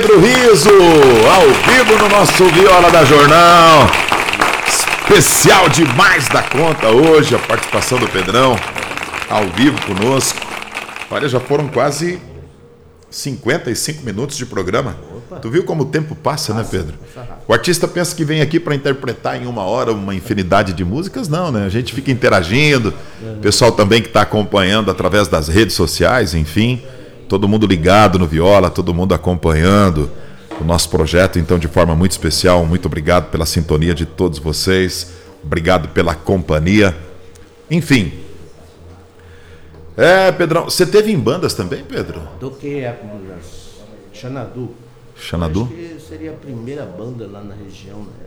do Riso, ao vivo no nosso Viola da Jornal. Especial demais da conta hoje, a participação do Pedrão, ao vivo conosco. Olha, já foram quase 55 minutos de programa. Opa. Tu viu como o tempo passa, né, Pedro? O artista pensa que vem aqui para interpretar em uma hora uma infinidade de músicas. Não, né? A gente fica interagindo. O pessoal também que está acompanhando através das redes sociais, enfim. Todo mundo ligado no Viola, todo mundo acompanhando o nosso projeto, então, de forma muito especial. Muito obrigado pela sintonia de todos vocês. Obrigado pela companhia. Enfim. Pedrão, você teve em bandas também, Pedro? Toquei a Xanadu. Xanadu? Acho que seria a primeira banda lá na região, né?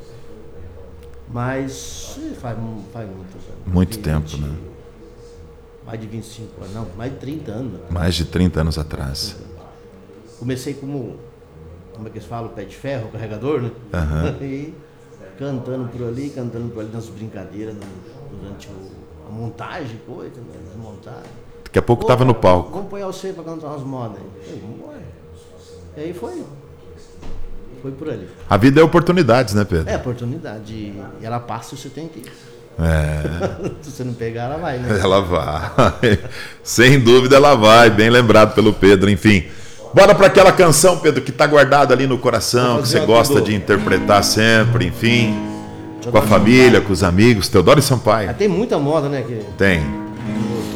Mas faz muitos anos. Muito tempo, né? Mais de 25 anos, não, mais de 30 anos. Mais de 30 anos atrás. Comecei como é que eles falam? Pé de ferro, carregador, né? Uhum. E cantando por ali nas brincadeiras, durante a montagem, coisa, né? Desmontar. Daqui a pouco tava no palco. Vamos apoiar você pra cantar umas modas aí. Vamos embora. E aí foi por ali. A vida é oportunidades, né, Pedro? É oportunidade. E ela passa e você tem que ir. Se você não pegar, ela vai, né? Ela vai. Sem dúvida ela vai. Bem lembrado pelo Pedro, enfim. Bora para aquela canção, Pedro, que tá guardada ali no coração, que você gosta de interpretar sempre, enfim. Com a família, com os amigos. Teodoro e Sampaio. Tem muita moda, né? Tem.